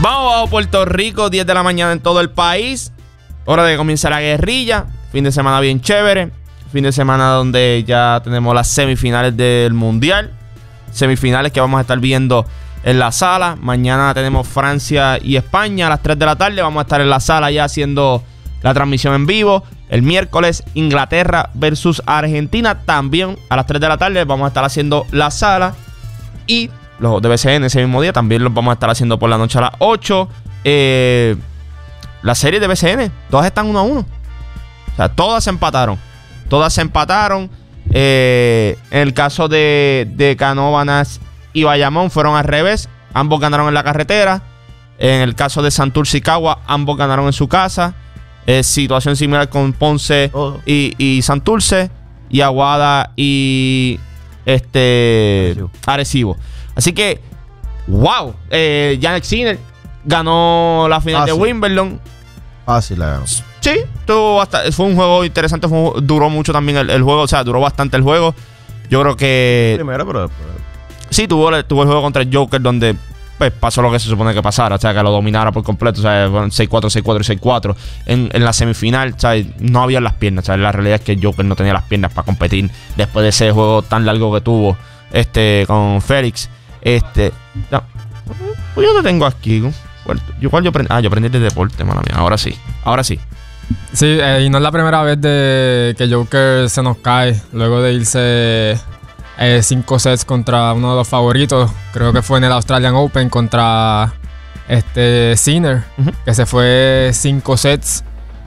Vamos a Puerto Rico, 10 de la mañana en todo el país. Hora de que comience la guerrilla. Fin de semana bien chévere. Fin de semana donde ya tenemos las semifinales del Mundial. Semifinales que vamos a estar viendo en la sala. Mañana tenemos Francia y España a las 3 de la tarde. Vamos a estar en la sala ya haciendo la transmisión en vivo. El miércoles, Inglaterra versus Argentina. También a las 3 de la tarde vamos a estar haciendo la sala. Y los de BCN ese mismo día también los vamos a estar haciendo por la noche a las 8. Las series de BCN, todas están 1-1. O sea, todas se empataron. En el caso de Canóvanas y Bayamón fueron al revés. Ambos ganaron en la carretera. En el caso de Santurce y Cagua, ambos ganaron en su casa. Situación similar con Ponce y Santurce. Y Aguada y Arecibo. Así que, wow. Jannik Sinner ganó la final de Wimbledon. Fácil la ganó. Sí, fue un juego interesante. Duró mucho también el juego. O sea, duró bastante el juego. Yo creo que... Primero, pero después... Sí, tuvo el juego contra el Joker donde pues pasó lo que se supone que pasara. O sea, que lo dominara por completo. O sea, 6-4, 6-4 y 6-4. En la semifinal, o sea, no había las piernas. O sea, la realidad es que el Joker no tenía las piernas para competir después de ese juego tan largo que tuvo con Félix. No, pues yo te tengo aquí. Yo aprendí de deporte, mala mía. Ahora sí. Sí, y no es la primera vez de que Joker se nos cae luego de irse 5 sets contra uno de los favoritos. Creo que fue en el Australian Open contra Sinner, que se fue 5 sets.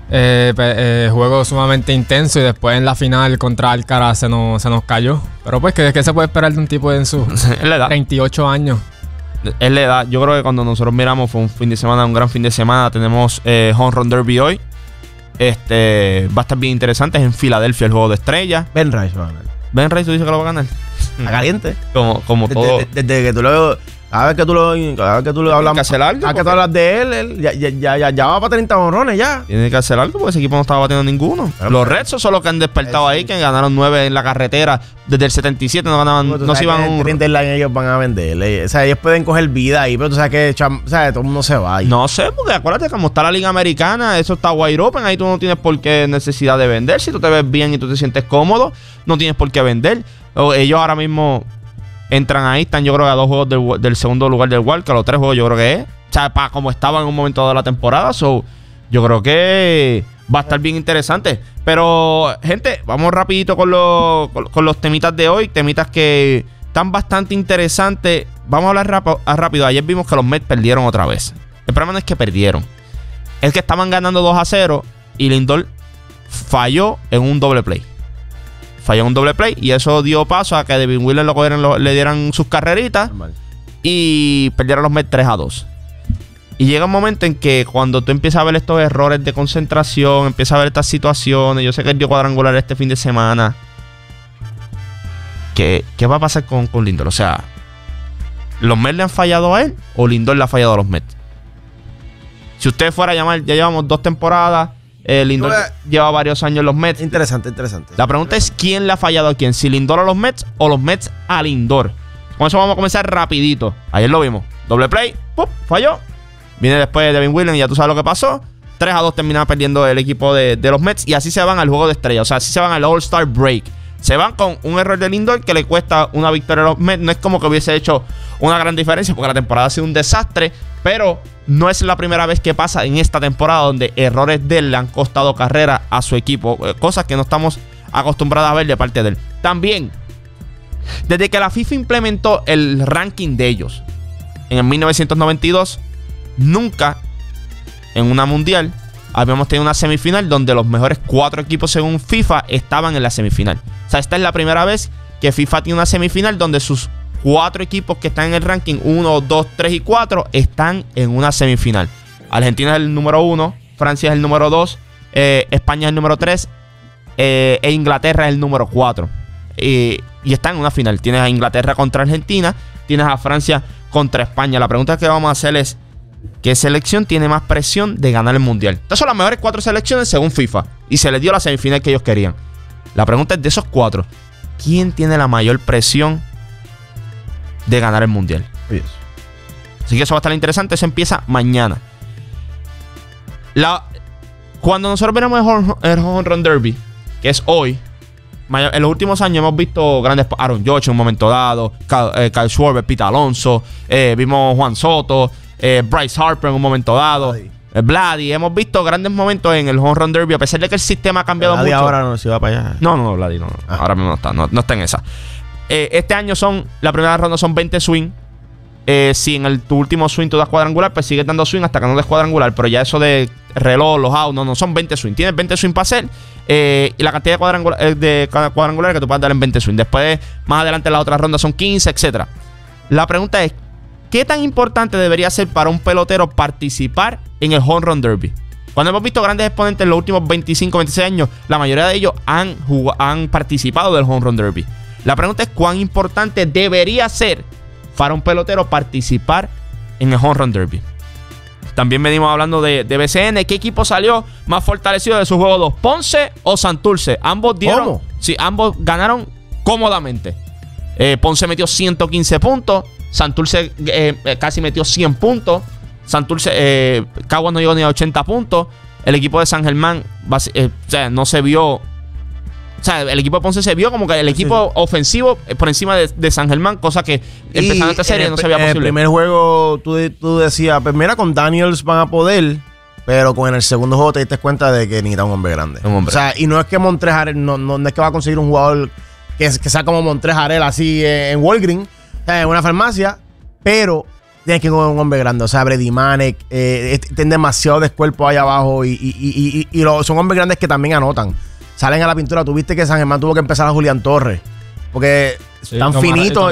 Juego sumamente intenso, y después en la final contra Alcaraz se nos cayó. Pero pues, ¿qué se puede esperar de un tipo en sus 38 años? Es la edad. Yo creo que cuando nosotros miramos fue un gran fin de semana. Tenemos Home Run Derby hoy. Va a estar bien interesante. Es en Filadelfia el juego de estrellas. Ben Rice va a ganar. Ben Rice, ¿tú dices que lo va a ganar? Está caliente. Como todo. Desde que tú lo... Cada vez que tú lo hablamos... Tiene que hacer algo. Cada vez que tú hablas de él ya va para 30 honrones ya. Tiene que hacer algo porque ese equipo no estaba batiendo ninguno. Pero los Red Sox son los que han despertado ahí, que ganaron 9 en la carretera. Desde el 77 no ganaban, no se iban un... Ellos van a vender. O sea, ellos pueden coger vida ahí, pero tú sabes que todo el mundo se va ahí. No sé, porque acuérdate que como está la Liga Americana, eso está wide open. Ahí tú no tienes por qué necesidad de vender. Si tú te ves bien y tú te sientes cómodo, no tienes por qué vender. Ellos ahora mismo... entran ahí, están yo creo que a 2 juegos del segundo lugar del Wild, que a los 3 juegos yo creo que es. O sea, para como estaban en un momento dado de la temporada. Yo creo que va a estar bien interesante. Pero, gente, vamos rapidito con los temitas de hoy. Temitas que están bastante interesantes. Vamos a hablar rápido. Ayer vimos que los Mets perdieron otra vez. El problema no es que perdieron. Es que estaban ganando 2-0 y Lindor falló en un doble play. Y eso dio paso a que Devin Williams le dieran sus carreritas. Normal. Y perdieron los Mets 3-2. Y llega un momento en que cuando tú empiezas a ver estos errores de concentración, empiezas a ver estas situaciones, yo sé que él dio cuadrangular este fin de semana. ¿Qué va a pasar con Lindor? O sea, ¿los Mets le han fallado a él o Lindor le ha fallado a los Mets? Si usted fuera a llamar, ya llevamos 2 temporadas. Lindor lleva varios años en los Mets. Interesante. La pregunta es ¿quién le ha fallado a quién? ¿Si Lindor a los Mets o los Mets a Lindor? Con eso vamos a comenzar rapidito. Ayer lo vimos. Doble play. ¡Pum! Falló. Viene después Devin Williams y ya tú sabes lo que pasó. 3-2 terminaba perdiendo el equipo de los Mets. Y así se van al juego de estrella. O sea, así se van al All-Star Break. Se van con un error de Lindor que le cuesta una victoria a los Mets. No es como que hubiese hecho una gran diferencia porque la temporada ha sido un desastre. Pero no es la primera vez que pasa en esta temporada donde errores de él le han costado carrera a su equipo. Cosas que no estamos acostumbrados a ver de parte de él. También, desde que la FIFA implementó el ranking de ellos en el 1992, nunca en una mundial habíamos tenido una semifinal donde los mejores 4 equipos según FIFA estaban en la semifinal. O sea, esta es la primera vez que FIFA tiene una semifinal donde sus 4 equipos que están en el ranking 1, 2, 3 y 4 están en una semifinal. Argentina es el número 1, Francia es el número 2, España es el número 3 e Inglaterra es el número 4. Y están en una final. Tienes a Inglaterra contra Argentina, tienes a Francia contra España. La pregunta que vamos a hacer es ¿qué selección tiene más presión de ganar el mundial? Estas son las mejores 4 selecciones según FIFA y se les dio la semifinal que ellos querían. La pregunta es de esos 4, ¿quién tiene la mayor presión de ganar el mundial? Así que eso va a estar interesante. Eso empieza mañana. Cuando nosotros veremos el Home Run Derby, que es hoy, en los últimos años hemos visto grandes Aaron Judge en un momento dado, Kyle Schwarber, Pete Alonso, vimos Juan Soto, Bryce Harper en un momento dado, Vladdy. Hemos visto grandes momentos en el Home Run Derby, a pesar de que el sistema ha cambiado mucho. ahora no se va para allá. No, Vladdy no. Ahora mismo no está en esa. Este año la primera ronda son 20 swing. Si en tu último swing tú das cuadrangular, pues sigues dando swing hasta que no des cuadrangular. Pero ya eso de reloj, los outs, no, son 20 swing. Tienes 20 swing para hacer. Y la cantidad de cuadrangulares que tú puedes dar en 20 swing. Después, más adelante en la otra ronda son 15, etc. La pregunta es, ¿qué tan importante debería ser para un pelotero participar en el Home Run Derby? Cuando hemos visto grandes exponentes en los últimos 25, 26 años, la mayoría de ellos han participado del Home Run Derby. La pregunta es, ¿cuán importante debería ser para un pelotero participar en el Home Run Derby? También venimos hablando de BCN. ¿Qué equipo salió más fortalecido de su juego 2? ¿Ponce o Santurce? Ambos dieron. ¿Cómo? Sí, ambos ganaron cómodamente. Ponce metió 115 puntos. Santurce casi metió 100 puntos. Santurce, Caguas no llegó ni a 80 puntos. El equipo de San Germán, no se vio. O sea, el equipo de Ponce se vio como que el equipo ofensivo por encima de San Germán, cosa que empezando esta serie no se veía posible. En el primer juego tú decías, pues mira, con Daniels van a poder, pero en el segundo juego te diste cuenta de que necesita un hombre grande. O sea, y no es que Montrez Harrell, no es que va a conseguir un jugador que sea como Montrez Harrell así en Walgreens, en una farmacia, pero tienes que ir con un hombre grande. O sea, Brady Manek, tienen demasiado descuerpo ahí abajo y son hombres grandes que también anotan. Salen a la pintura. Tuviste que San Germán tuvo que empezar a Julián Torres. Porque están finitos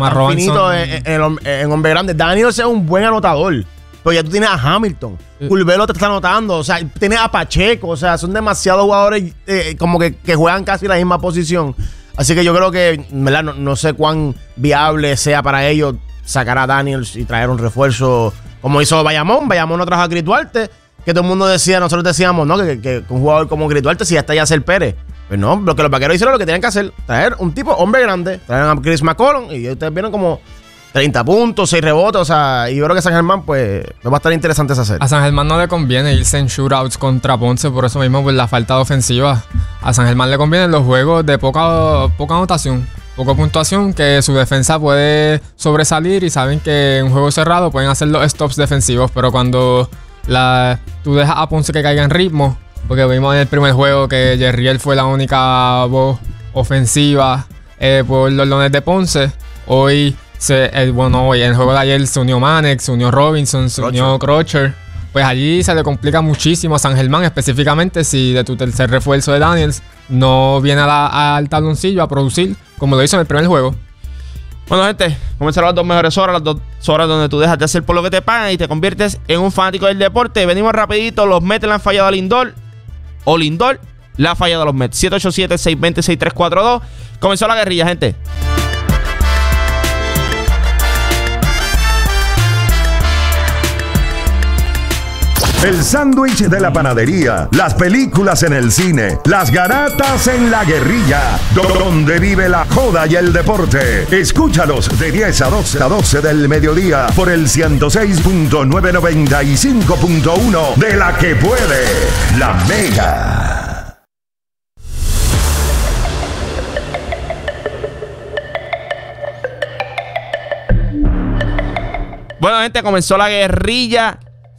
en hombre grande. Daniels es un buen anotador. Pero ya tú tienes a Hamilton. Curvelo te está anotando. O sea, tienes a Pacheco. O sea, son demasiados jugadores como que juegan casi la misma posición. Así que yo creo que, ¿verdad? No sé cuán viable sea para ellos sacar a Daniels y traer un refuerzo como hizo Bayamón. Bayamón no trajo a Chris Duarte, que todo el mundo decía, nosotros decíamos, ¿no? Que un jugador como Chris Duarte, si ya está Yasser Pérez. Pues no, lo que los vaqueros hicieron lo que tenían que hacer, traer un tipo hombre grande, traer a Chris McCollum y ustedes vieron como 30 puntos, 6 rebotes, o sea, y yo creo que San Germán pues va a estar interesante esa serie. A San Germán no le conviene irse en shootouts contra Ponce, por eso mismo, por la falta de ofensiva. A San Germán le convienen los juegos de poca anotación, poca puntuación, que su defensa puede sobresalir y saben que en un juego cerrado pueden hacer los stops defensivos, pero cuando tú dejas a Ponce que caiga en ritmo, porque vimos en el primer juego que Jerriel fue la única voz ofensiva por los Leones de Ponce. Hoy en el juego de ayer se unió Manek, se unió Robinson, se unió Crocher. Pues allí se le complica muchísimo a San Germán, específicamente si de tu tercer refuerzo de Daniels no viene al tabloncillo a producir como lo hizo en el primer juego. Bueno, gente, comenzaron las 2 mejores horas, las 2 horas donde tú dejas de hacer por lo que te pagan y te conviertes en un fanático del deporte. Venimos rapidito, los Mets le han fallado a Lindor. O Lindor le ha fallado a los Mets. 787-620-6342. Comenzó la guerrilla, gente. El sándwich de la panadería, las películas en el cine, las garatas en la guerrilla, donde vive la joda y el deporte. Escúchalos de 10 a 12 del mediodía por el 106.995.1 de La Que Puede, La Mega. Bueno, gente, comenzó la guerrilla.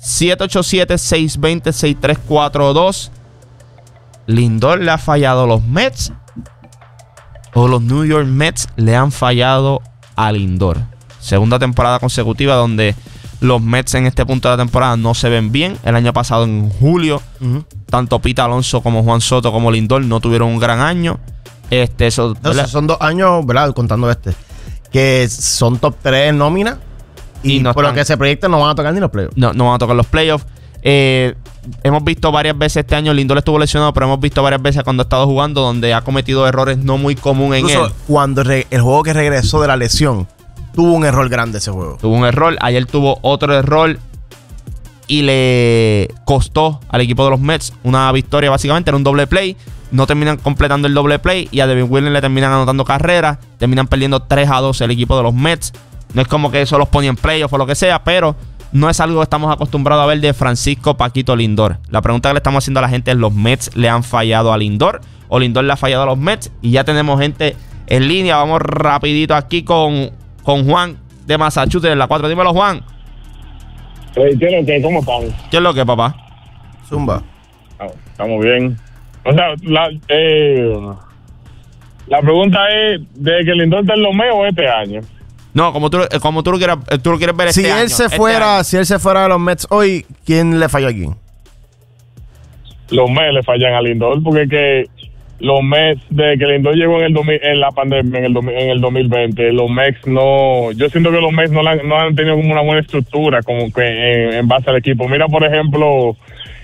787-620-6342. Lindor le ha fallado a los Mets, o los New York Mets le han fallado a Lindor. Segunda temporada consecutiva donde los Mets en este punto de la temporada no se ven bien. El año pasado en julio, tanto Pete Alonso como Juan Soto como Lindor no tuvieron un gran año. Son 2 años, ¿verdad? Contando que son top 3 en nómina. Y no por lo que se proyecta no van a tocar ni los playoffs. No van a tocar los playoffs. Hemos visto varias veces este año, Lindor estuvo lesionado, pero hemos visto varias veces cuando ha estado jugando donde ha cometido errores no muy comunes en él. Cuando el juego que regresó de la lesión, tuvo un error grande ese juego. Tuvo un error. Ayer tuvo otro error y le costó al equipo de los Mets una victoria. Básicamente era un doble play. No terminan completando el doble play y a Devin Williams le terminan anotando carreras. Terminan perdiendo 3-2 el equipo de los Mets. No es como que eso los ponía en playoff o lo que sea, pero no es algo que estamos acostumbrados a ver de Francisco Paquito Lindor. La pregunta que le estamos haciendo a la gente es: ¿los Mets le han fallado a Lindor o Lindor le ha fallado a los Mets? Y ya tenemos gente en línea. Vamos rapidito aquí con Juan de Massachusetts en la 4. Dímelo, Juan. ¿Qué es lo que? ¿Cómo están? ¿Qué es lo que, papá? Zumba. Estamos bien. O sea, la pregunta es ¿de que Lindor está en los Mets o este año? No, como tú lo quieres ver si este año. Si él se fuera de los Mets hoy, ¿quién le falló aquí? Los Mets le fallan a Lindor, porque es que los Mets, de que Lindor llegó en la pandemia, en el 2020, los Mets no... Yo siento que los Mets no han tenido como una buena estructura como que en base al equipo. Mira, por ejemplo,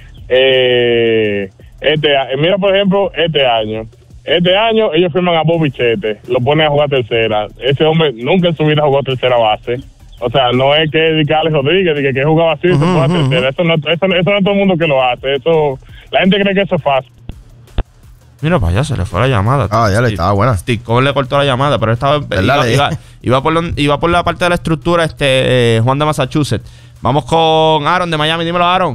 este año. Este año ellos firman a Bobby Chete, lo ponen a jugar tercera. Ese hombre nunca en su vida jugó tercera base. O sea, no es que Alex Rodríguez, que jugaba así, se juega tercera. Eso no es todo el mundo que lo hace. Eso, la gente cree que eso es fácil. Mira, para allá se le fue la llamada. Ya le estaba buena. Steve Cohen le cortó la llamada, pero iba por la parte de la estructura Juan de Massachusetts. Vamos con Aaron de Miami. Dímelo, Aaron.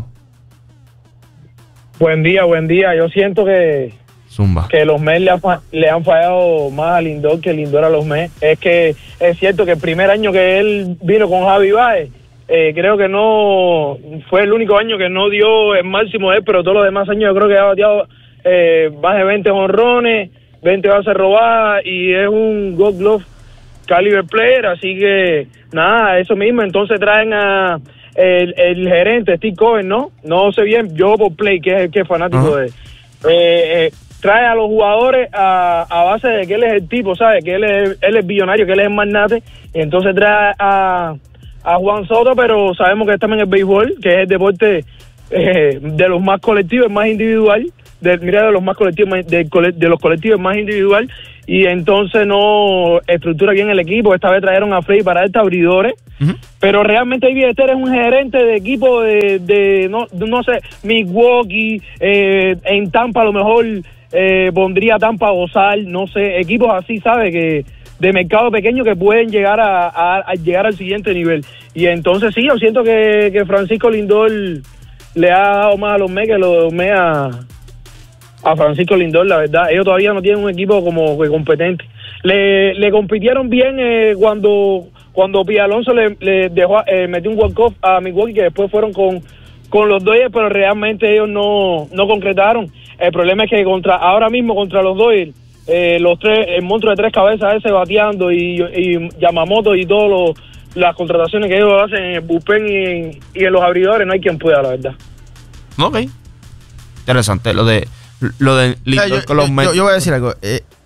Buen día. Yo siento que los Mets le han fallado más a Lindor que Lindor a los Mets. Es que es cierto que el primer año que él vino con Javi Baez, creo que no fue el único año que no dio el máximo de él, pero todos los demás años yo creo que ha bateado más de 20 jonrones, 20 bases robadas y es un Gold Glove caliber player, así que nada, eso mismo. Entonces traen a el gerente Steve Cohen, no sé bien, yo por Play, que es el fanático de trae a los jugadores a base de que él es el tipo, ¿sabes? Que él es billonario, que él es el magnate, y entonces trae a Juan Soto, pero sabemos que está en el béisbol, que es el deporte de los más colectivos, más individual, de los más colectivos, de los colectivos más individual, y entonces no estructura bien el equipo. Esta vez trajeron a Frey para estos abridores, pero realmente Ivy Esther es un gerente de equipo de no sé, Milwaukee, en Tampa a lo mejor pondría Tampa a gozar, no sé, equipos así, ¿sabe? Que de mercado pequeño que pueden llegar a llegar al siguiente nivel. Y entonces sí, yo siento que Francisco Lindor le ha dado más a los Mets que los Mets a Francisco Lindor, la verdad. Ellos todavía no tienen un equipo como que competente. Le compitieron bien cuando Pete Alonso le dejó metió un walk-off a Milwaukee, que después fueron con los Dodgers, pero realmente ellos no concretaron. El problema es que ahora mismo contra los Dodgers, el monstruo de tres cabezas ese bateando y Yamamoto y todas las contrataciones que ellos hacen en el bullpen y en los abridores, no hay quien pueda, la verdad. Ok. Interesante lo de Lindor con los Mets. Yo voy a decir algo.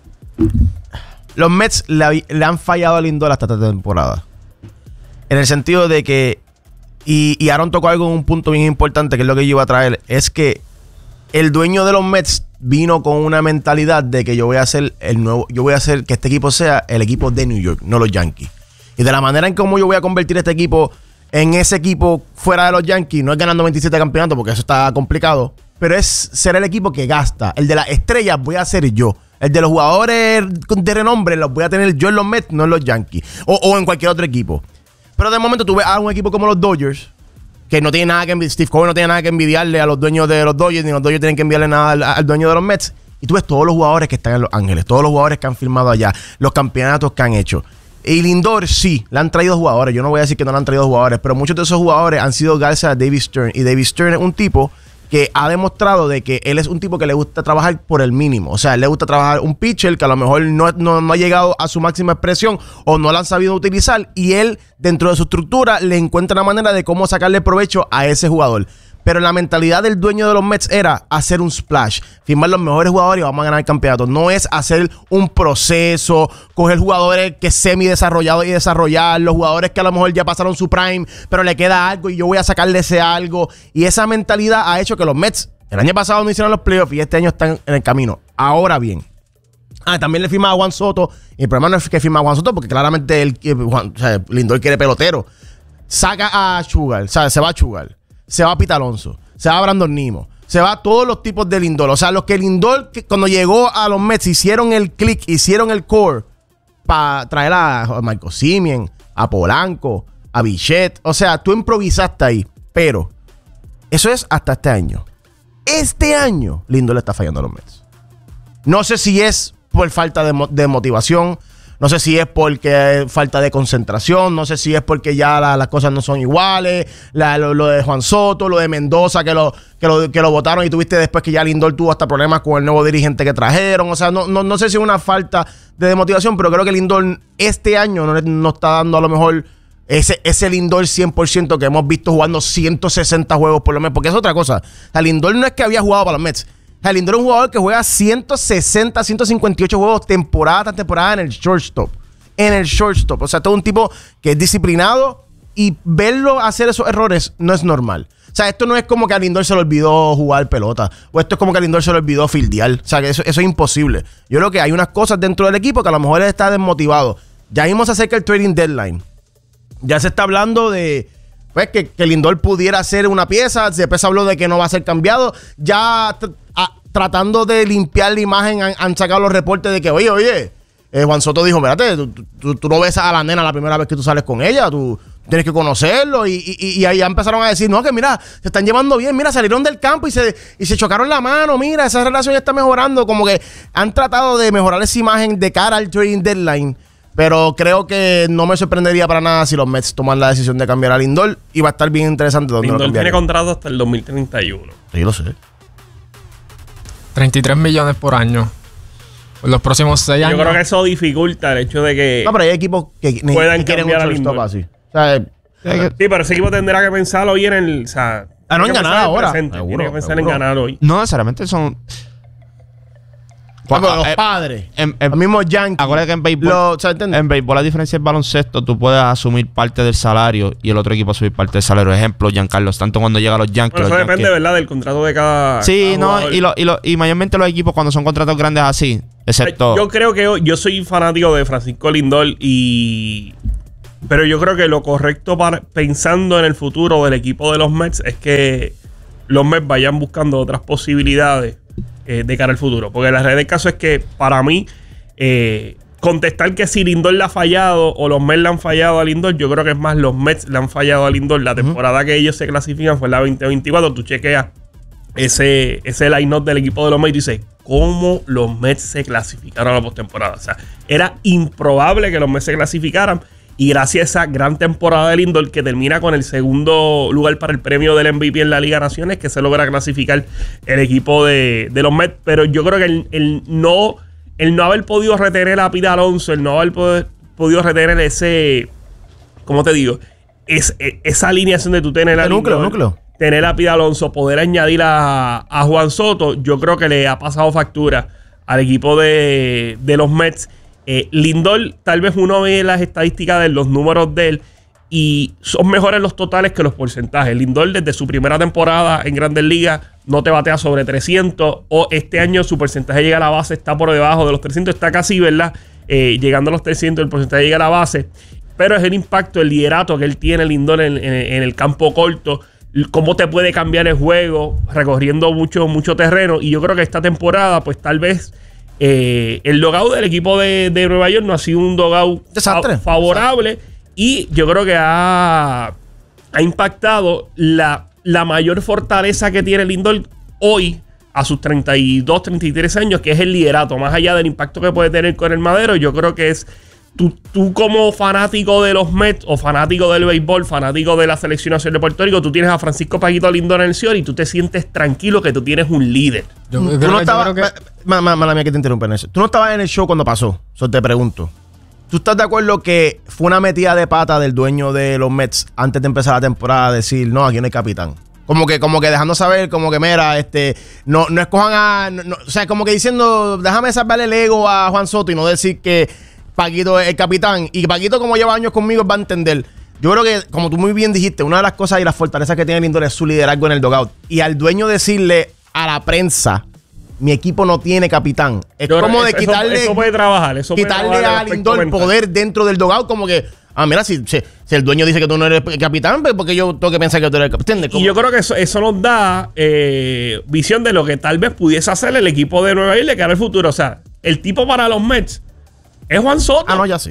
Los Mets le han fallado a Lindor hasta esta temporada. En el sentido de que, y Aaron tocó algo en un punto bien importante, que es lo que yo iba a traer, es que el dueño de los Mets vino con una mentalidad de que yo voy a hacer que este equipo sea el equipo de New York, no los Yankees. Y de la manera en cómo yo voy a convertir este equipo en ese equipo fuera de los Yankees, no es ganando 27 campeonatos, porque eso está complicado, pero es ser el equipo que gasta. El de las estrellas voy a ser yo. El de los jugadores de renombre los voy a tener yo en los Mets, no en los Yankees. O en cualquier otro equipo. Pero de momento tú ves a un equipo como los Dodgers, que no tiene nada que envidiarle. Steve Cohen no tiene nada que envidiarle a los dueños de los Dodgers, ni los Dodgers tienen que envidiarle nada al dueño de los Mets. Y tú ves todos los jugadores que están en Los Ángeles, todos los jugadores que han firmado allá, los campeonatos que han hecho. Y Lindor sí, le han traído jugadores. Yo no voy a decir que no le han traído jugadores, pero muchos de esos jugadores han sido gracias a David Stern. Y David Stern es un tipo que ha demostrado de que él es un tipo que le gusta trabajar por el mínimo. O sea, le gusta trabajar un pitcher que a lo mejor no ha llegado a su máxima expresión o no la han sabido utilizar, y él, dentro de su estructura, le encuentra la manera de cómo sacarle provecho a ese jugador. Pero la mentalidad del dueño de los Mets era hacer un splash, firmar los mejores jugadores y vamos a ganar el campeonato. No es hacer un proceso, coger jugadores que semi-desarrollados y desarrollar, los jugadores que a lo mejor ya pasaron su prime, pero le queda algo y yo voy a sacarle ese algo. Y esa mentalidad ha hecho que los Mets el año pasado no hicieron los playoffs y este año están en el camino. Ahora bien, también le firma a Juan Soto. Y el problema no es que firma a Juan Soto, porque claramente Lindor quiere pelotero. Saca a Sugar, se va a Sugar. Se va a Pete Alonso, se va a Brandon Nimmo, se va a todos los tipos de Lindor. O sea, los que Lindor, cuando llegó a los Mets, hicieron el click, hicieron el core para traer a Marco Semien, a Polanco, a Bichette. O sea, tú improvisaste ahí. Pero eso es hasta este año. Este año, Lindor le está fallando a los Mets. No sé si es por falta de motivación. No sé si es porque falta de concentración. No sé si es porque ya las cosas no son iguales. Lo de Juan Soto, lo de Mendoza, que lo votaron y tuviste después que ya Lindor tuvo hasta problemas con el nuevo dirigente que trajeron. O sea, no sé si es una falta de motivación, pero creo que Lindor este año no está dando a lo mejor ese Lindor 100% que hemos visto jugando 160 juegos por lo menos. Porque es otra cosa. O sea, Lindor no es que había jugado para los Mets. Lindor es un jugador que juega 160, 158 juegos temporada tras temporada en el shortstop. O sea, todo un tipo que es disciplinado y verlo hacer esos errores no es normal. O sea, esto no es como que a Lindor se le olvidó jugar pelota. O esto es como que a Lindor se le olvidó fildear. O sea, que eso es imposible. Yo creo que hay unas cosas dentro del equipo que a lo mejor él está desmotivado. Ya vimos acerca del trading deadline. Ya se está hablando de... Pues que Lindor pudiera hacer una pieza. Después se habló de que no va a ser cambiado. Ya tratando de limpiar la imagen han sacado los reportes de que, oye, Juan Soto dijo, mírate, tú no ves a la nena la primera vez que tú sales con ella. Tú tienes que conocerlo. Y ahí ya empezaron a decir, no, que mira, se están llevando bien. Mira, salieron del campo y se chocaron la mano. Mira, esa relación ya está mejorando. Como que han tratado de mejorar esa imagen de cara al trading deadline. Pero creo que no me sorprendería para nada si los Mets toman la decisión de cambiar a Lindor. Y va a estar bien interesante dónde Lindor lo cambiaría. tiene contrato hasta el 2031. Sí, lo sé. 33 millones por año. Por los próximos 6 años. Yo creo que eso dificulta el hecho de que No, pero hay equipos que puedan quieren cambiar un a Lindor. shortstop así. O sea, sí, pero ese equipo tendrá que pensarlo hoy en el... O sea, no en ganar ahora. Tiene que pensar en ganar hoy. No necesariamente son... los padres, los mismos Yankees. Acuérdate que en béisbol, a diferencia del baloncesto, tú puedes asumir parte del salario y el otro equipo asumir parte del salario. Ejemplo, Giancarlo, tanto cuando llega a los Yankees. Bueno, eso depende, ¿verdad? Del contrato de cada. Sí, y mayormente los equipos cuando son contratos grandes así, excepto. Yo creo que yo soy fanático de Francisco Lindor pero yo creo que lo correcto pensando en el futuro del equipo de los Mets es que los Mets vayan buscando otras posibilidades de cara al futuro. Porque la realidad del caso es que para mí contestar que si Lindor le ha fallado o los Mets le han fallado a Lindor, yo creo que es más los Mets le han fallado a Lindor. La temporada que ellos se clasifican fue la 2024. Tú chequeas ese line-up del equipo de los Mets y dices, ¿cómo los Mets se clasificaron a la postemporada? O sea, era improbable que los Mets se clasificaran. Y gracias a esa gran temporada de Lindor, que termina con el segundo lugar para el premio del MVP en la Liga Naciones, que se logra clasificar el equipo de los Mets. Pero yo creo que el no haber podido retener a Pete Alonso, el no haber podido retener ese, ¿cómo te digo? Esa alineación de tú tener a núcleo. Tener a Pete Alonso, poder añadir a Juan Soto, yo creo que le ha pasado factura al equipo de los Mets. Lindor, tal vez uno ve las estadísticas de los números de él y son mejores los totales que los porcentajes. Lindor desde su primera temporada en Grandes Ligas no te batea sobre 300, o este año su porcentaje llega a la base, está por debajo de los 300, está casi, ¿verdad? Llegando a los 300, el porcentaje llega a la base, pero es el impacto, el liderato que él tiene, Lindor, en el campo corto, cómo te puede cambiar el juego recorriendo mucho terreno. Y yo creo que esta temporada, pues tal vez el logout del equipo de Nueva York no ha sido un logout favorable. Y yo creo que ha impactado la mayor fortaleza que tiene Lindor hoy a sus 32, 33 años, que es el liderato. Más allá del impacto que puede tener con el madero, yo creo que es tú como fanático de los Mets o fanático del béisbol, fanático de la selección nacional de Puerto Rico, tú tienes a Francisco Paquito Lindor en el Cior y tú te sientes tranquilo que tú tienes un líder. Mala mía que te interrumpen eso. Tú no estabas en el show cuando pasó. Te pregunto. ¿Tú estás de acuerdo que fue una metida de pata del dueño de los Mets antes de empezar la temporada a decir, no, aquí no hay capitán? Como que dejando saber, como que mira, no escojan o sea, como que diciendo, déjame salvarle el ego a Juan Soto y no decir que Paquito es el capitán. Y Paquito, como lleva años conmigo, va a entender. Yo creo que, como tú muy bien dijiste, una de las cosas y las fortalezas que tiene Lindor es su liderazgo en el dugout. Y al dueño decirle a la prensa, mi equipo no tiene capitán. Es como de quitarle... Eso puede trabajar. Quitarle a Lindor el poder dentro del dugout, como que... mira, si el dueño dice que tú no eres capitán, pues porque yo tengo que pensar que tú eres el capitán. Y yo creo que eso nos da visión de lo que tal vez pudiese hacer el equipo de Nueva York de cara al futuro. O sea, el tipo para los Mets es Juan Soto. No, ya sí.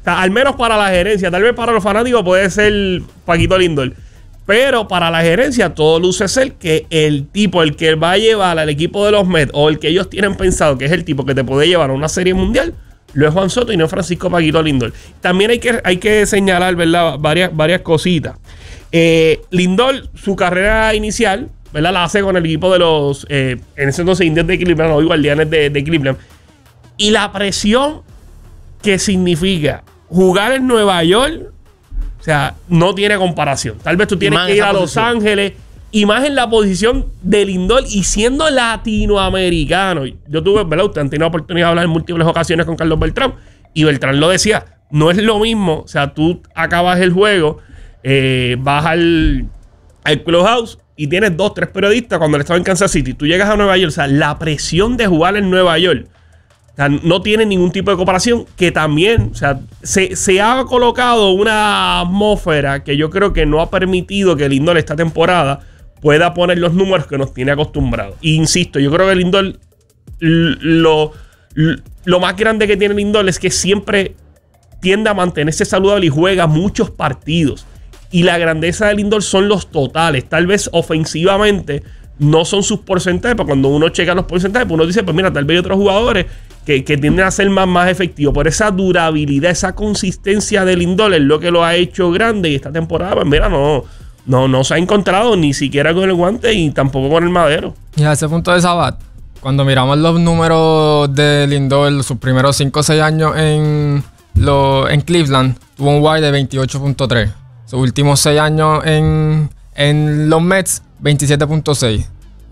O sea, al menos para la gerencia. Tal vez para los fanáticos puede ser Paquito Lindor. Pero para la gerencia todo luce ser que el tipo, el que va a llevar al equipo de los Mets, o el que ellos tienen pensado que es el tipo que te puede llevar a una serie mundial, lo es Juan Soto y no Francisco Paquito Lindor. También hay que señalar, ¿verdad? Varias cositas. Lindor, su carrera inicial, ¿verdad? La hace con el equipo de los, en ese entonces, Indios de Cleveland, o Guardianes de Cleveland. Y la presión que significa jugar en Nueva York, o sea, no tiene comparación. Tal vez tú tienes que ir a Los Ángeles, y más en la posición de Lindor y siendo latinoamericano. Yo tuve, ¿verdad? Usted han tenido oportunidad de hablar en múltiples ocasiones con Carlos Beltrán, y Beltrán lo decía, no es lo mismo. O sea, tú acabas el juego, vas al clubhouse y tienes 2, 3 periodistas cuando él estaba en Kansas City. Tú llegas a Nueva York, o sea, la presión de jugar en Nueva York, o sea, no tiene ningún tipo de comparación. Que también, o sea, se ha colocado una atmósfera que yo creo que no ha permitido que Lindor esta temporada pueda poner los números que nos tiene acostumbrados. E insisto, yo creo que Lindor, lo más grande que tiene Lindor es que siempre tiende a mantenerse saludable y juega muchos partidos. Y la grandeza de Lindor son los totales. Tal vez ofensivamente no son sus porcentajes, pero cuando uno checa los porcentajes, pues uno dice, pues mira, tal vez hay otros jugadores que tienden a ser más efectivos. Por esa durabilidad, esa consistencia de Lindor es lo que lo ha hecho grande. Y esta temporada, pues mira, no se ha encontrado ni siquiera con el guante y tampoco con el madero. Y a ese punto de Sabat, cuando miramos los números de Lindor, sus primeros 5 o 6 años en Cleveland, tuvo un WAR de 28.3. Sus últimos 6 años en los Mets, 27.6.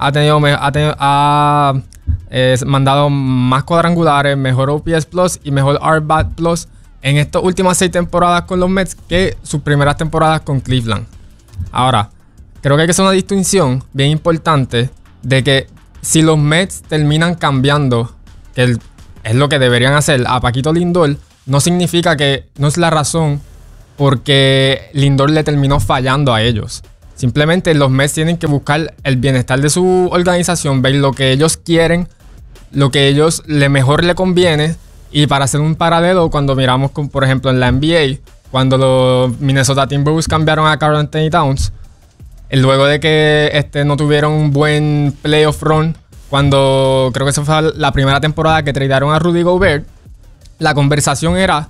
Ha mandado más cuadrangulares, mejor OPS Plus y mejor RBAT Plus en estas últimas 6 temporadas con los Mets que sus primeras temporadas con Cleveland. Ahora, creo que hay que hacer una distinción bien importante de que si los Mets terminan cambiando, que es lo que deberían hacer, a Paquito Lindor, no significa que no es la razón porque Lindor le terminó fallando a ellos. Simplemente los Mets tienen que buscar el bienestar de su organización, ver lo que ellos quieren, lo que ellos mejor le conviene. Y para hacer un paralelo, cuando miramos, por ejemplo, en la NBA, cuando los Minnesota Timberwolves cambiaron a Karl Anthony Towns, luego de que no tuvieron un buen playoff run, cuando creo que esa fue la primera temporada que tradearon a Rudy Gobert, la conversación era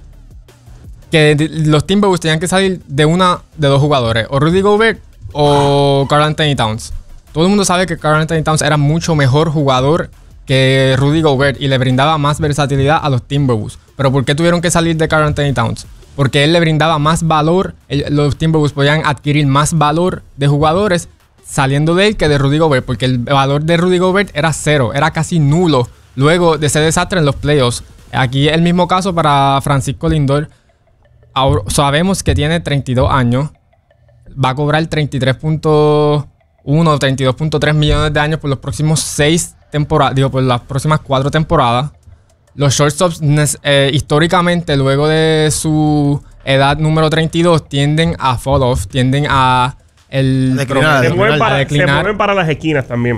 que los Timberwolves tenían que salir de dos jugadores, o Rudy Gobert o Karl Anthony Towns. Todo el mundo sabe que Karl Anthony Towns era mucho mejor jugador que Rudy Gobert y le brindaba más versatilidad a los Timberwolves. ¿Pero por qué tuvieron que salir de Karl Anthony Towns? Porque él le brindaba más valor, los Timberwolves podían adquirir más valor de jugadores saliendo de él que de Rudy Gobert, porque el valor de Rudy Gobert era 0, era casi nulo luego de ese desastre en los playoffs. Aquí el mismo caso para Francisco Lindor. Ahora, sabemos que tiene 32 años, va a cobrar 33.1 o 32.3 millones de años por los próximos 6 temporadas, por las próximas 4 temporadas. Los shortstops históricamente, luego de su edad número 32, tienden a fall off, tienden a declinar. Se mueven para las esquinas también.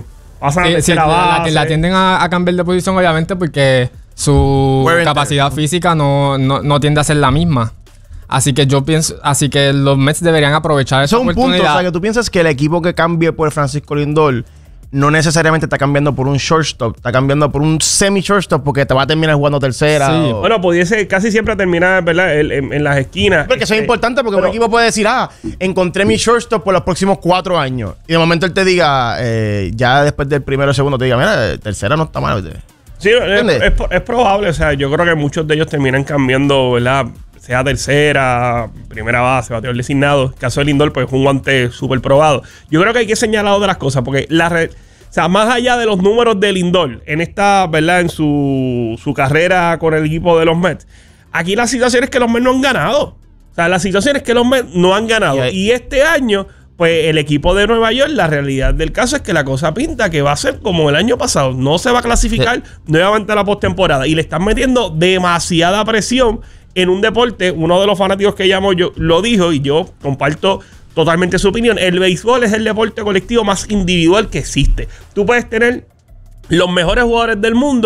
La tienden a cambiar de posición, obviamente, porque su capacidad física no tiende a ser la misma. Así que yo pienso, que los Mets deberían aprovechar esa oportunidad. Eso es un punto, o sea, que tú piensas que el equipo que cambie por Francisco Lindor no necesariamente está cambiando por un shortstop, está cambiando por un semi-shortstop porque te va a terminar jugando tercera. Sí. Bueno, pudiese casi siempre terminar, ¿verdad? En las esquinas. Porque eso es importante porque un equipo puede decir, encontré mi shortstop por los próximos 4 años. Y de momento él te diga, ya después del primero o segundo, te diga, mira, tercera no está mal. Sí, es probable. O sea, yo creo que muchos de ellos terminan cambiando, ¿verdad? Sea tercera, primera base, bateador designado. En el caso de Lindor, pues es un guante súper probado. Yo creo que hay que señalar otras cosas, porque o sea, más allá de los números de Lindor en esta, ¿verdad? En su carrera con el equipo de los Mets, aquí la situación es que los Mets no han ganado. O sea, la situación es que los Mets no han ganado. Y este año, pues el equipo de Nueva York, la realidad del caso es que la cosa pinta que va a ser como el año pasado. No se va a clasificar nuevamente a la postemporada. Y le están metiendo demasiada presión en un deporte. Uno de los fanáticos que llamo yo lo dijo, y yo comparto totalmente su opinión. El béisbol es el deporte colectivo más individual que existe. Tú puedes tener los mejores jugadores del mundo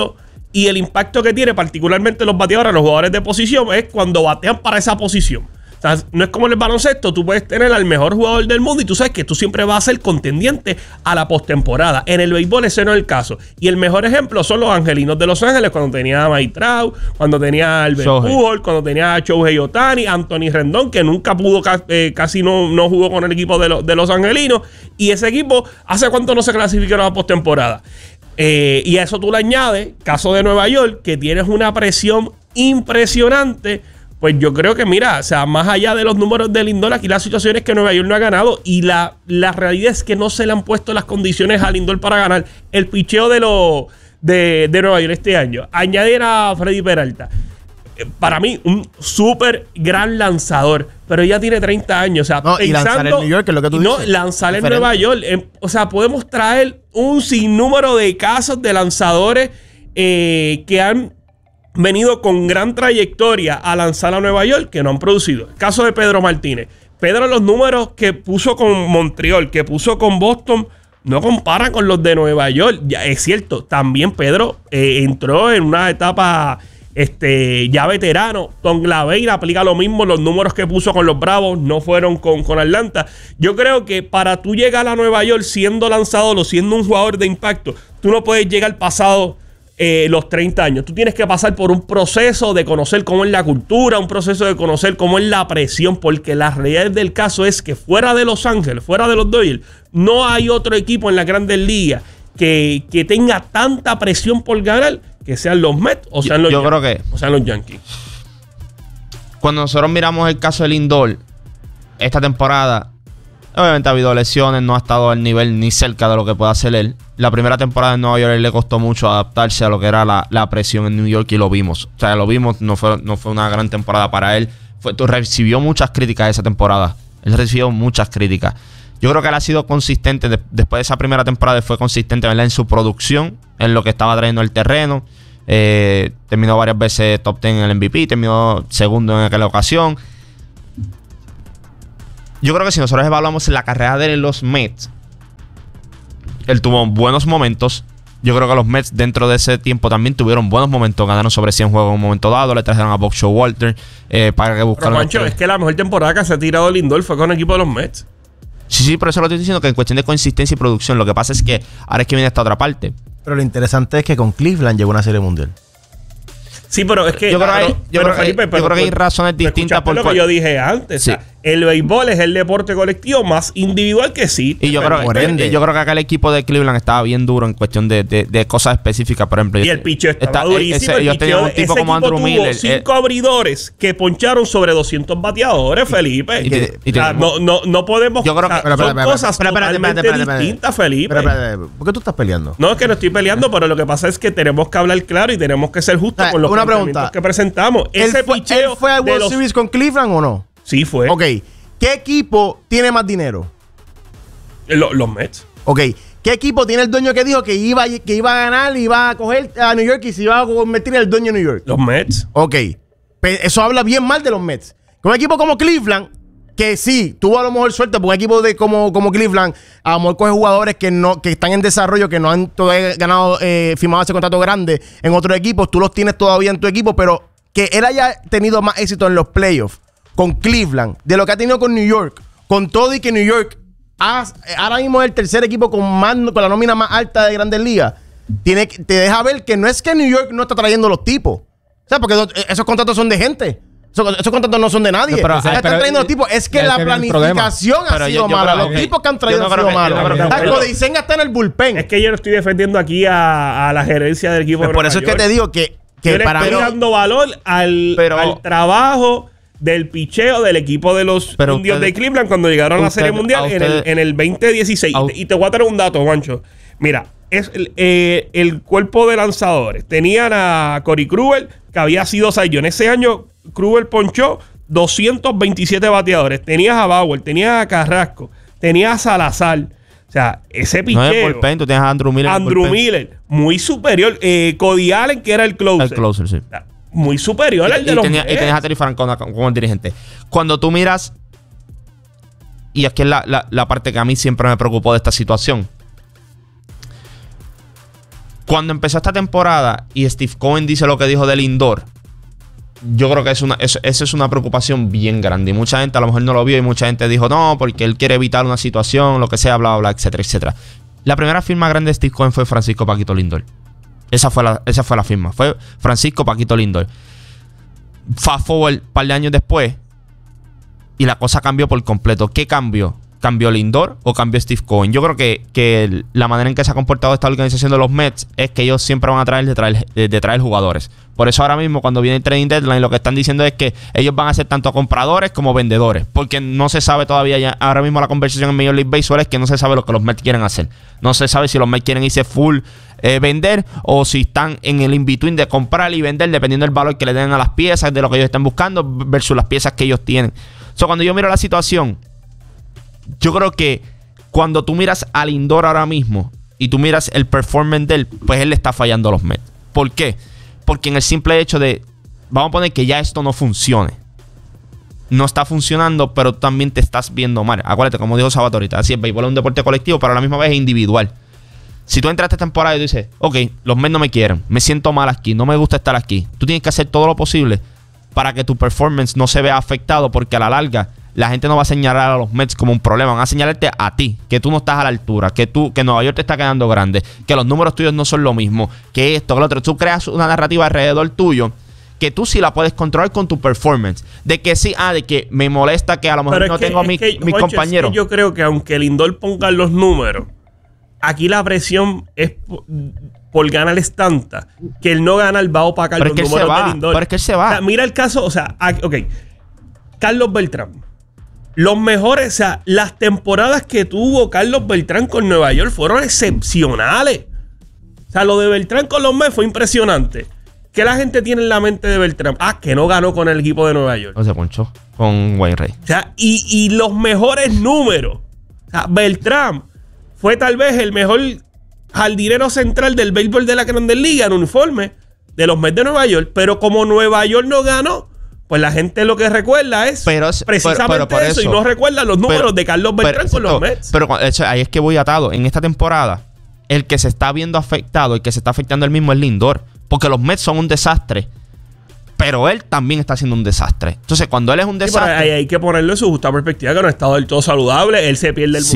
y el impacto que tiene, particularmente los bateadores, los jugadores de posición, es cuando batean para esa posición. O sea, no es como en el baloncesto, tú puedes tener al mejor jugador del mundo y tú sabes que tú siempre vas a ser contendiente a la postemporada. En el béisbol ese no es el caso. Y el mejor ejemplo son los Angelinos de Los Ángeles, cuando tenía a Mike Trout, cuando tenía a Albert Pujols, cuando tenía a Shohei Ohtani, Anthony Rendón, que nunca pudo, casi no jugó con el equipo de los Angelinos. Y ese equipo, ¿hace cuánto no se clasificaron a la postemporada? Y a eso tú le añades, caso de Nueva York, que tienes una presión impresionante. Pues yo creo que, mira, o sea, más allá de los números de Lindor, aquí la situación es que Nueva York no ha ganado y la realidad es que no se le han puesto las condiciones a Lindor para ganar. El picheo de Nueva York este año. Añadir a Freddy Peralta. Para mí, un súper gran lanzador, pero ya tiene 30 años. O sea, no, y lanzar en New York, que es lo que tú dices. No, lanzar en Nueva York. O sea, podemos traer un sinnúmero de casos de lanzadores que han venido con gran trayectoria a lanzar a Nueva York que no han producido. El caso de Pedro Martínez. Pedro, los números que puso con Montreal, que puso con Boston, no comparan con los de Nueva York. Ya, es cierto, también Pedro entró en una etapa ya veterano. Tom Glaveira aplica lo mismo. Los números que puso con los Bravos no fueron con Atlanta. Yo creo que para tú llegar a Nueva York siendo lanzador o siendo un jugador de impacto, tú no puedes llegar pasado los 30 años. Tú tienes que pasar por un proceso de conocer cómo es la cultura, un proceso de conocer cómo es la presión, porque la realidad del caso es que fuera de Los Ángeles, fuera de los Dodgers, no hay otro equipo en las Grandes Ligas que tenga tanta presión por ganar que sean los Mets o sean los Yankees. Cuando nosotros miramos el caso de Lindor, esta temporada, obviamente ha habido lesiones, no ha estado al nivel ni cerca de lo que puede hacer él. La primera temporada en Nueva York le costó mucho adaptarse a lo que era la presión en New York y lo vimos. O sea, lo vimos, no fue una gran temporada para él. Recibió muchas críticas esa temporada. Él recibió muchas críticas. Yo creo que él ha sido consistente. Después de esa primera temporada fue consistente, ¿verdad?, en su producción, en lo que estaba trayendo el terreno. Terminó varias veces top 10 en el MVP, terminó segundo en aquella ocasión. Yo creo que si nosotros evaluamos la carrera de los Mets, él tuvo buenos momentos. Yo creo que los Mets dentro de ese tiempo también tuvieron buenos momentos. Ganaron sobre 100 juegos en un momento dado. Le trajeron a Buck Showalter para que buscaran... Pero, Juancho, es que la mejor temporada que se ha tirado Lindor fue con el equipo de los Mets. Sí, por eso lo estoy diciendo, que en cuestión de consistencia y producción, lo que pasa es que ahora es que viene esta otra parte. Pero lo interesante es que con Cleveland llegó a una serie mundial. Sí, pero es que... Yo creo que hay razones distintas por lo que yo dije antes. Sí. O sea, el béisbol es el deporte colectivo más individual que existe. Y yo creo que acá el equipo de Cleveland estaba bien duro en cuestión de cosas específicas, por ejemplo. Y el picheo estaba durísimo. Ellos tenían un tipo como Andrew Miller. 5 abridores que poncharon sobre 200 bateadores, Felipe. No podemos... Yo creo que son cosas totalmente distintas, Felipe. ¿Por qué tú estás peleando? No, es que no estoy peleando, pero lo que pasa es que tenemos que hablar claro y tenemos que ser justos con los planteamientos que presentamos. ¿Él fue a World Series con Cleveland o no? Sí fue. Ok. ¿Qué equipo tiene más dinero? Los Mets. Ok. ¿Qué equipo tiene el dueño que dijo que iba a ganar, iba a coger a New York y se iba a convertir en el dueño de New York? Los Mets. Ok. Eso habla bien mal de los Mets. Con un equipo como Cleveland, que sí, tuvo a lo mejor suerte, porque un equipo como Cleveland, a lo mejor coge jugadores que están en desarrollo, que no han todavía ganado, firmado ese contrato grande en otros equipos. Tú los tienes todavía en tu equipo, pero que él haya tenido más éxito en los playoffs con Cleveland de lo que ha tenido con New York, con todo y que New York ahora mismo es el tercer equipo con la nómina más alta de Grandes Ligas, te deja ver que no es que New York no está trayendo los tipos, o sea, porque esos contratos son de gente. Esos contratos no son de nadie. Están trayendo los tipos. Es que la planificación ha sido mala. Los tipos que han traído han sido malos. Codicen está en el bullpen. Es que yo no estoy defendiendo aquí a la gerencia del equipo. Por eso es que te digo que para mí dando valor al trabajo del picheo del equipo de los Indios de Cleveland cuando llegaron a la Serie Mundial en el 2016. Y te voy a traer un dato, Juancho. Mira, es el cuerpo de lanzadores. Tenían a Corey Kluber, que había sido Cy Young. Ese año Kluber ponchó 227 bateadores. Tenías a Bauer, tenías a Carrasco, tenías a Salazar. O sea, ese picheo... No es bullpen, tú tienes a Andrew Miller. Andrew Miller, muy superior. Cody Allen, que era el closer. El closer, sí. O sea, muy superior al de los Mets. Y tenías a Terry Francona como el dirigente. Cuando tú miras... Y aquí es la parte que a mí siempre me preocupó de esta situación. Cuando empezó esta temporada y Steve Cohen dice lo que dijo de Lindor, yo creo que esa es una preocupación bien grande. Y mucha gente a lo mejor no lo vio y mucha gente dijo no, porque él quiere evitar una situación, lo que sea, bla, bla, bla, etcétera, etcétera. La primera firma grande de Steve Cohen fue Francisco Paquito Lindor. Esa fue la firma. Fue Francisco Paquito Lindor. Fast forward un par de años después y la cosa cambió por completo. ¿Qué cambió? ¿Cambió Lindor o cambió Steve Cohen? Yo creo que la manera en que se ha comportado esta organización de los Mets es que ellos siempre van a traer jugadores. Por eso ahora mismo cuando viene el trading deadline lo que están diciendo es que ellos van a ser tanto compradores como vendedores. Porque no se sabe todavía ya. Ahora mismo la conversación en Major League Baseball es que no se sabe lo que los Mets quieren hacer. No se sabe si los Mets quieren irse full vender o si están en el in-between de comprar y vender dependiendo del valor que le den a las piezas, de lo que ellos estén buscando versus las piezas que ellos tienen. Cuando yo miro la situación, yo creo que cuando tú miras a Lindor ahora mismo y tú miras el performance de él, pues él le está fallando a los Mets. ¿Por qué? Porque en el simple hecho de, vamos a poner que ya esto no funcione. No está funcionando, pero tú también te estás viendo mal. Acuérdate, como dijo Sabato ahorita, así el béisbol es un deporte colectivo, pero a la misma vez es individual. Si tú entras a esta temporada y tú dices, ok, los Mets no me quieren, me siento mal aquí, no me gusta estar aquí. Tú tienes que hacer todo lo posible para que tu performance no se vea afectado, porque a la larga la gente no va a señalar a los Mets como un problema, van a señalarte a ti, que tú no estás a la altura, que Nueva York te está quedando grande, que los números tuyos no son lo mismo, que esto, que lo otro. Tú creas una narrativa alrededor tuyo que tú sí la puedes controlar con tu performance. De que sí, de que me molesta que a lo mejor no tengo a mis compañeros. Yo creo que aunque Lindor ponga los números, aquí la presión es por ganar es tanta que el no ganar va a opacar los números de Lindor. Pero es que él se va. O sea, mira el caso, o sea, ok. Carlos Beltrán. Los mejores, o sea, las temporadas que tuvo Carlos Beltrán con Nueva York fueron excepcionales. O sea, lo de Beltrán con los Mets fue impresionante. ¿Qué la gente tiene en la mente de Beltrán? Que no ganó con el equipo de Nueva York. No se ponchó con Wainwright. O sea, y los mejores números. O sea, Beltrán fue tal vez el mejor jardinero central del béisbol de la Grandes Ligas en uniforme de los Mets de Nueva York. Pero como Nueva York no ganó, pues la gente lo que recuerda es precisamente pero eso, y no recuerda los números de Carlos Beltrán con los Mets. Pero ahí es que voy atado. En esta temporada, el que se está viendo afectado, el que se está afectando él mismo es Lindor. Porque los Mets son un desastre, pero él también está siendo un desastre. Entonces, cuando él es un desastre... Sí, hay que ponerlo en su justa perspectiva, que no ha estado del todo saludable. Él se pierde el